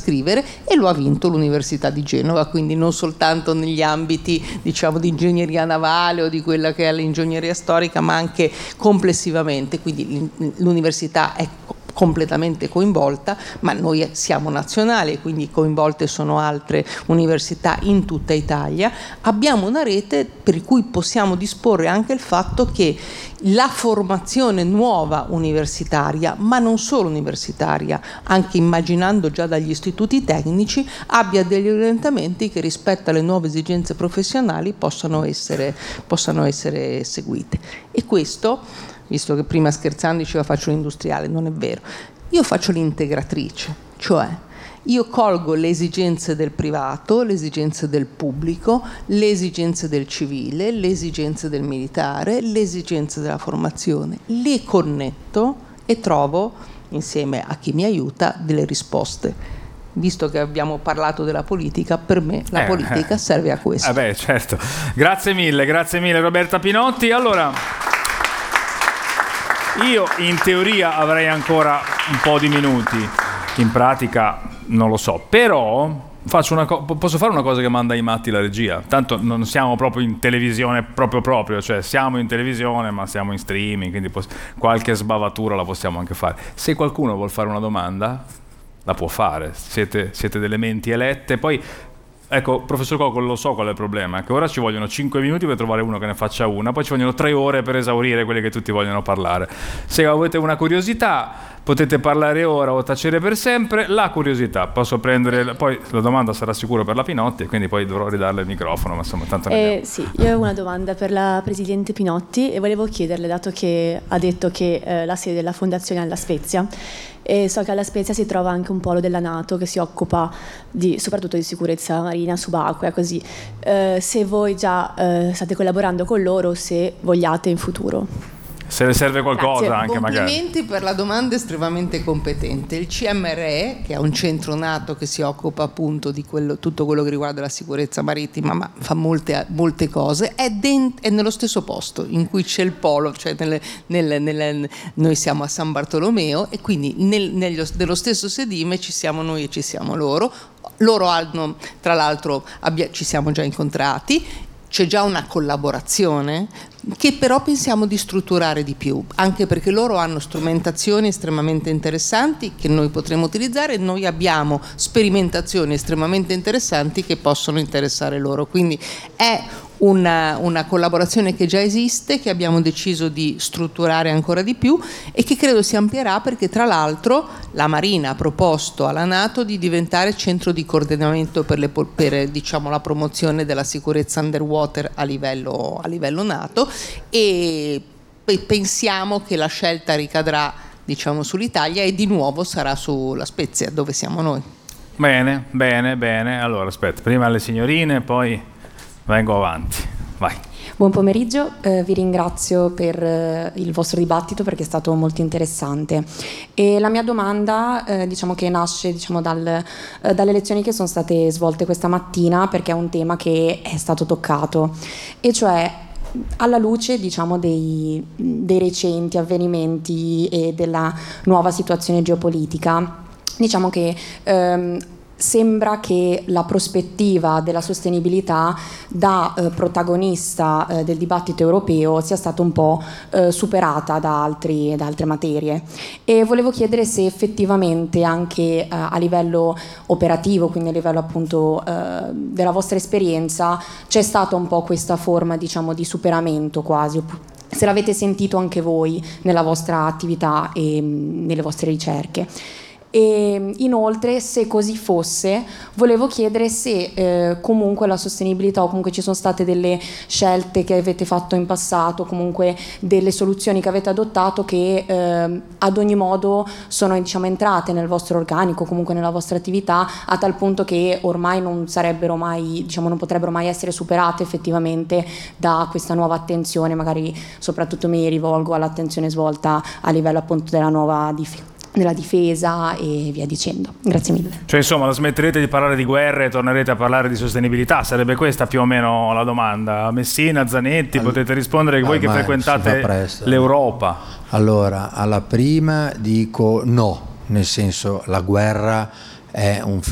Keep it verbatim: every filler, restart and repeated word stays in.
scrivere, e lo ha vinto l'Università di Genova, quindi non soltanto negli ambiti, diciamo, di ingegneria navale o di quella che è l'ingegneria storica, ma anche complessivamente, quindi l'università è completamente coinvolta, ma noi siamo nazionali, quindi coinvolte sono altre università in tutta Italia. Abbiamo una rete per cui possiamo disporre anche il fatto che la formazione nuova universitaria, ma non solo universitaria, anche immaginando già dagli istituti tecnici, abbia degli orientamenti che rispetto alle nuove esigenze professionali possano essere, possano essere seguite. E questo, visto che prima scherzando diceva faccio l'industriale, non è vero, io faccio l'integratrice, cioè io colgo le esigenze del privato, le esigenze del pubblico, le esigenze del civile, le esigenze del militare, le esigenze della formazione, le connetto e trovo, insieme a chi mi aiuta, delle risposte. Visto che abbiamo parlato della politica, per me la eh, politica serve a questo. Eh beh, certo. Grazie mille, grazie mille Roberta Pinotti. Allora, io in teoria avrei ancora un po' di minuti, in pratica non lo so, però faccio una co- posso fare una cosa che manda i matti la regia, tanto non siamo proprio in televisione proprio proprio, cioè siamo in televisione ma siamo in streaming, quindi poss- qualche sbavatura la possiamo anche fare. Se qualcuno vuol fare una domanda la può fare, siete, siete delle menti elette. Poi ecco, professor Cocco, lo so qual è il problema, che ora ci vogliono cinque minuti per trovare uno che ne faccia una, poi ci vogliono tre ore per esaurire quelli che tutti vogliono parlare. Se avete una curiosità potete parlare ora o tacere per sempre. La curiosità, posso prendere, poi la domanda sarà sicuro per la Pinotti e quindi poi dovrò ridarle il microfono, ma insomma tanto ne eh, sì, io ho una domanda per la Presidente Pinotti e volevo chiederle, dato che ha detto che eh, la sede della Fondazione è alla Spezia, e so che alla Spezia si trova anche un polo della NATO che si occupa di, soprattutto di sicurezza marina subacquea, così eh, se voi già eh, state collaborando con loro, se vogliate in futuro. Se le serve qualcosa. Grazie. Anche magari. Complimenti per la domanda estremamente competente. Il C M R E, che è un centro NATO che si occupa appunto di quello, tutto quello che riguarda la sicurezza marittima, ma fa molte, molte cose, è, dent- è nello stesso posto in cui c'è il polo, cioè nelle, nelle, nelle, noi siamo a San Bartolomeo e quindi nel, nello, nello stesso sedime ci siamo noi e ci siamo loro. Loro hanno, tra l'altro, abbia, ci siamo già incontrati. C'è già una collaborazione che però pensiamo di strutturare di più, anche perché loro hanno strumentazioni estremamente interessanti che noi potremo utilizzare e noi abbiamo sperimentazioni estremamente interessanti che possono interessare loro. Quindi è una, una collaborazione che già esiste, che abbiamo deciso di strutturare ancora di più e che credo si amplierà, perché tra l'altro la Marina ha proposto alla NATO di diventare centro di coordinamento per, le, per diciamo, la promozione della sicurezza underwater a livello, a livello NATO, e pensiamo che la scelta ricadrà, diciamo, sull'Italia e di nuovo sarà sulla Spezia, dove siamo noi. Bene, bene, bene. Allora aspetta, prima le signorine, poi vengo avanti. Vai. Buon pomeriggio, eh, vi ringrazio per eh, il vostro dibattito perché è stato molto interessante. E la mia domanda eh, diciamo che nasce diciamo, dal, eh, dalle lezioni che sono state svolte questa mattina, perché è un tema che è stato toccato, e cioè alla luce diciamo, dei, dei recenti avvenimenti e della nuova situazione geopolitica, diciamo che ehm, sembra che la prospettiva della sostenibilità da eh, protagonista eh, del dibattito europeo sia stata un po' eh, superata da, altri, da altre materie, e volevo chiedere se effettivamente anche eh, a livello operativo, quindi a livello appunto eh, della vostra esperienza, c'è stata un po' questa forma diciamo di superamento quasi, se l'avete sentito anche voi nella vostra attività e mh, nelle vostre ricerche. E inoltre, se così fosse, volevo chiedere se eh, comunque la sostenibilità, o comunque ci sono state delle scelte che avete fatto in passato, comunque delle soluzioni che avete adottato che eh, ad ogni modo sono diciamo entrate nel vostro organico, comunque nella vostra attività, a tal punto che ormai non sarebbero mai, diciamo non potrebbero mai essere superate effettivamente da questa nuova attenzione. Magari soprattutto mi rivolgo all'attenzione svolta a livello appunto della nuova dif- della difesa e via dicendo. Grazie mille. Cioè insomma, la smetterete di parlare di guerre e tornerete a parlare di sostenibilità? Sarebbe questa più o meno la domanda. Messina, Zanetti, All... potete rispondere voi che frequentate l'Europa. Allora, alla prima dico no, nel senso la guerra è un